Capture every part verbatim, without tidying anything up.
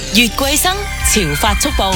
越貴生潮發速報，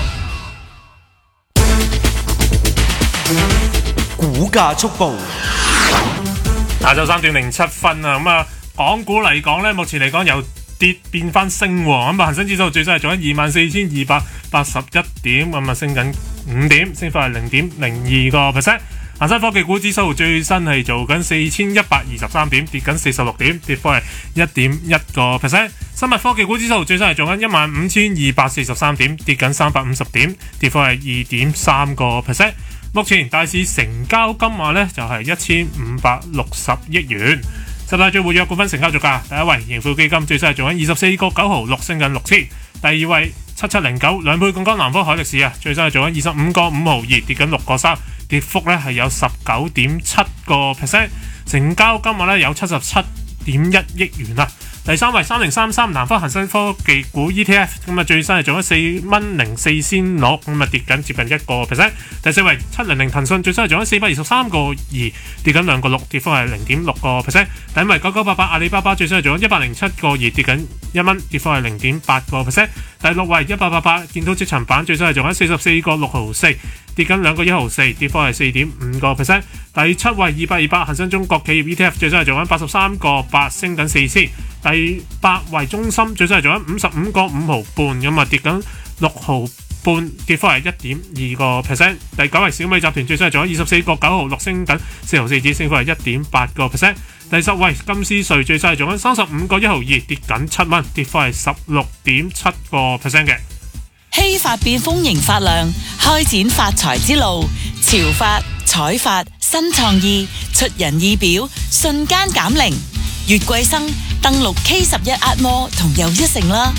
股價速報。 下晝三點零七分啊，咁啊，港股嚟講呢，目前嚟講由跌變翻升喎，咁啊，恒生指數最新係做緊二萬四千二百八十一點，咁啊，升緊五點，升幅係零點零二個 percent。恒生科技股指數最新係做緊四千一百二十三點，跌緊四十六點，跌幅係一點一個 percent。生物科技股指數最新係做緊一萬五千二百四十三點，跌緊三百五十點，跌幅係二點三個 percent。目前大市成交金額呢就係一千五百六十億元。十大最活躍股份成交價價，第一位盈富基金最新係做緊二十四個九毫六，升緊六千。第二位七七零九兩倍槓桿南方海力士啊，最新係做緊二十五個五毫二，跌緊六個三，跌幅呢係有十九點七個 percent， 成交金額呢有七十七點一億元啊。第三位三零三三南方恒生科技股 E T F， 咁啊最新係做咗四蚊零四仙六，咁啊跌緊接近一個 percent。第四位七零零騰訊最新係做咗四百二十三個二，跌緊兩個六，跌幅係零點六個 percent。第五位九九八八阿里巴巴最新係做咗一百零七個二，跌緊一蚊，跌幅係零點八個 percent。第六位一八八八建滔積層板最新係做緊四十四個六毫四，跌緊兩個一毫四，跌幅係四點五個 percent。第七位二八二八恒生中國企業 E T F 最新係做緊八十三個八，升緊四仙。第八位中芯最新係做緊五十五個五毫半，咁啊跌緊六毫半，跌幅係一點二個 percent。第九位小米集團最新係做緊二十四個九毫六，升緊四毫四子，升幅係一點八個 percent。第十位金斯瑞最新係做緊三十五個一毫二，跌緊七蚊，跌幅係十六點七個 percent 嘅。 希發變豐盈發亮，開展發財之路。潮發、彩發、新創意，出人意表，瞬間減齡。越貴生登錄 K 十一 Atmo 同又一城啦。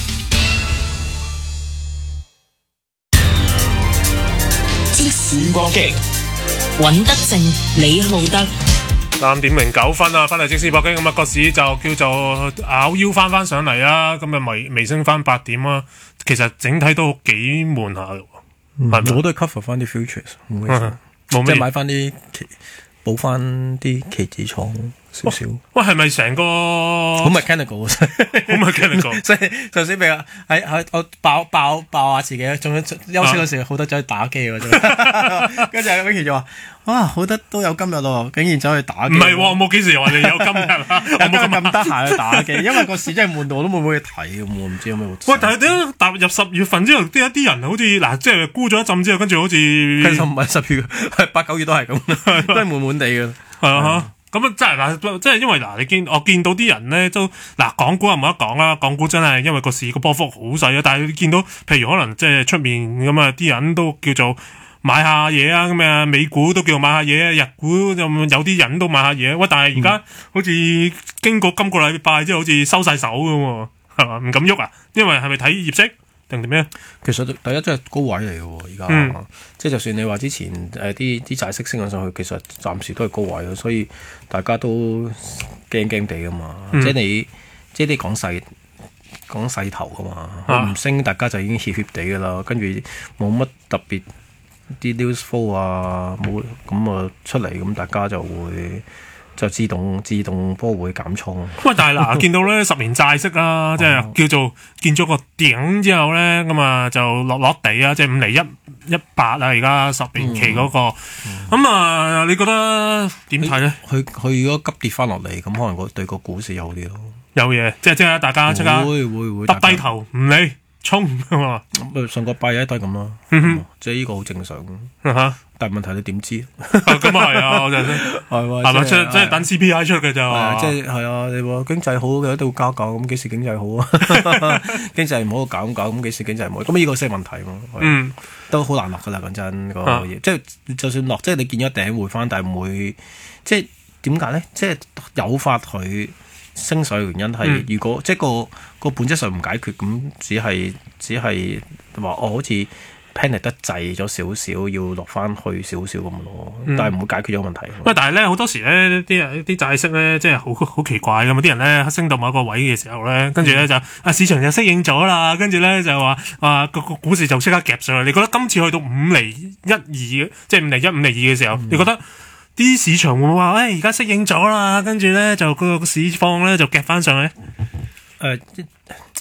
即時搏擊， 尹德正、李浩德。 三點零九分啊，翻嚟即時搏擊，咁啊個市就叫做咬腰翻翻上嚟啦，咁啊微微升翻八點啊，其實整體都幾悶下嘅，係咪？ 我都係 cover 翻啲 futures，冇咩事， 冇咩即係買翻啲期，補翻啲期指倉少少。 喂，係咪成個好 mechanical？ 好 mechanical？ 即係就算譬如喺喺我爆爆爆下自己，仲休息嗰時好得走去打機喎，跟住阿 Vicky 就話：哇，好得都有今日咯，竟然走去打機。 唔係喎，我冇幾時話你有今日啊，我冇咁咁得閒去打機，因為個市真係悶到我都冇乜嘢睇咁，我唔知有咩好。 喂，但係點解踏入十月份之後，啲一啲人好似嗱，即係沽咗一陣之後，跟住好似其實唔係十月，係八九月都係咁，都係悶悶地嘅。 係啊。咁啊，真係嗱，即係因為嗱，你見我見到啲人咧都嗱，港股又冇得講啦，港股真係因為個市個波幅好細啊，但係你見到譬如可能即係出面咁啊，啲人都叫做買下嘢啊，咁啊，美股都叫做買下嘢啊，日股就有啲人都買下嘢，喂，但係而家好似經過今個禮拜之後，好似收晒手咁喎，係嘛，唔敢喐啊，因為係咪睇業績？定點咩？ 其實第一真係高位嚟嘅喎，而家、嗯、即係就算你話之前誒啲啲債息升咗上去，其實暫時都係高位嘅，所以大家都驚驚地㗎嘛。嗯、即係你即係你講勢講勢頭㗎嘛，唔、啊、升大家就已經怯怯地㗎啦，跟住冇乜特別啲 news flow 啊，冇咁啊出嚟，咁大家就會。就自動自動波會減倉。 喂，但係嗱，見到咧十年債息啊，即係叫做見咗個頂之後咧，咁啊就落落地啊，即係五厘一一八啊，而家十年期嗰、那個。咁、嗯、啊、嗯，你覺得點睇咧？ 佢佢如果急跌翻落嚟，咁可能對個股市有啲咯。有嘢，即係即係大家即刻會會會耷低頭唔理衝啊嘛。 咁上個拜日都係咁咯。即係呢個好正常。 嗯但係問題你點知？ 咁啊係啊，我就係係咪即係即係等 C P I 出嘅咋？ 即係係啊！你話經濟好嘅喺度搞搞，咁幾時經濟好啊？經濟唔好搞咁搞，咁幾時經濟唔好？咁呢個先係問題咯。嗯，都好難落噶啦，講真個嘢。即係就算落，即係你見咗頂回翻，但係唔會即係點解咧？即係誘發佢升水嘅原因係，嗯、如果即係個個本質上唔解決，咁只係只係話哦，好似。panic 得滯咗少少，要落翻去少少咁咯，但係唔會解決咗問題。 喂、嗯，但係咧好多時咧啲啲債息咧，即係好好奇怪㗎嘛！啲人咧升到某一個位嘅時候咧，跟住咧就啊市場就適應咗啦，跟住咧就話啊個個股市就即刻夾上去。你覺得今次去到五厘一二，即係五厘一五厘二嘅時候，嗯、你覺得啲市場會唔會話喂而家適應咗啦？跟住咧就個個市況咧就夾翻上去？誒、 呃。